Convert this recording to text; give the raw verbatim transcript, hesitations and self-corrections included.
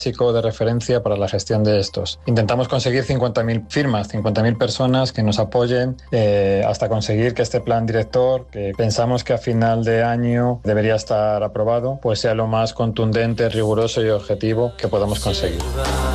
básico de referencia para la gestión de estos. Intentamos conseguir cincuenta mil firmas, cincuenta mil personas que nos apoyen eh, hasta conseguir que este plan director, que pensamos que a final de año debería estar aprobado, pues sea lo más contundente, riguroso y objetivo que podamos conseguir.